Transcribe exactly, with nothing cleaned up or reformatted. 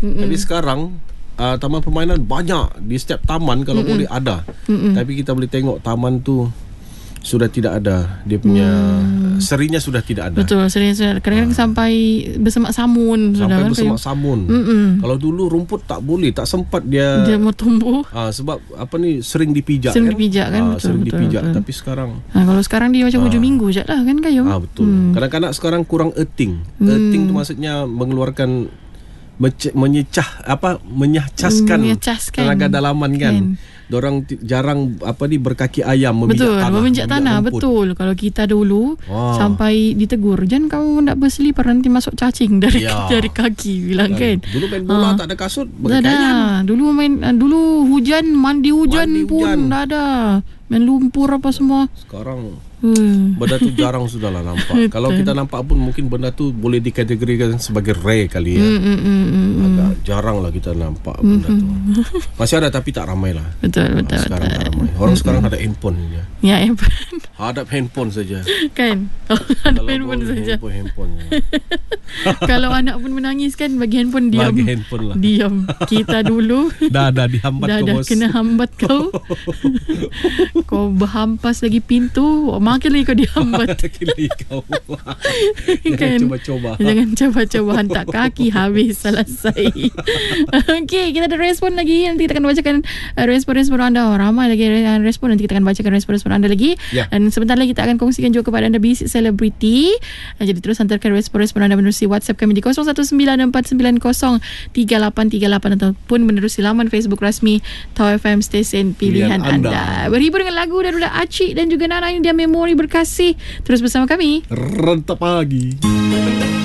Mm-mm. Tapi sekarang uh, taman permainan banyak. Di setiap taman kalau Mm-mm. boleh ada. Mm-mm. Tapi kita boleh tengok taman tu sudah tidak ada. Dia punya hmm. serinya sudah tidak ada. Betul, serinya sudah. Kadang-kadang ha. sampai bersemak samun. Sampai sudah, bersemak kan, samun. Mm-mm. Kalau dulu rumput tak boleh, tak sempat dia dia mau tumbuh. Ha, sebab apa ni, sering dipijak sering kan. dipijak kan. Ha, betul, sering betul, dipijak. betul. Tapi sekarang ha, kalau sekarang dia macam ha. hujung minggu je lah kan Kayum. Ha, betul. Hmm. Kanak-kanak sekarang kurang earthing. Hmm. Earthing tu maksudnya mengeluarkan mece- menyecah apa menyahcaskan, menyahcaskan tenaga dalaman kan. kan. Dorang t- jarang apa ni berkaki ayam memijak betul, tanah. Meminjak tanah, rumput. betul. Kalau kita dulu Wah. sampai ditegur, jangan kamu nak berselipar nanti masuk cacing dari ya. dari kaki bilang kan. Dulu main bola ha. tak ada kasut, pakai kain. Dulu main dulu hujan mandi hujan mandi pun hujan. dah ada. Main lumpur apa semua. Sekarang hmm. benda tu jarang sudahlah nampak. Kalau kita nampak pun mungkin benda tu boleh dikategorikan sebagai rare kali ya. Mm, mm, mm, mm. Agak jarang lah kita nampak benda tu. Masih ada tapi tak ramai lah. Betul, betul. Sekarang betul. tak ramai. Orang mm, sekarang ada handphone je. Ya, handphone. Hadap handphone saja. Kan? Oh, hadap handphone saja. Handphone, handphone Kalau anak pun menangis kan, bagi handphone diam. Bagi handphone lah. Diam. Kita dulu dah dah dihambat dah, kau dah bos. Kena hambat kau. Kau berhampas lagi pintu, makin lagi kau dihambat. Makin lagi kau. Jangan kan? coba-coba. Jangan coba-coba hantar kaki, habis selesai. Okey, kita ada respon lagi. Nanti kita akan bacakan uh, respon-respon anda. Oh, ramai lagi respon. Nanti kita akan bacakan respon-respon anda lagi. Ya. Dan sebentar lagi kita akan kongsikan juga kepada anda bisik selebriti. Uh, jadi terus hantarkan respon-respon anda menerusi WhatsApp kami di kosong satu sembilan empat sembilan kosong tiga lapan tiga lapan ataupun menerusi laman Facebook rasmi Tau F M stesen pilihan, pilihan anda. anda. Berhibur dengan lagu daripada Acik dan juga Nana yang dia memori berkasih. Terus bersama kami. Rentap pagi.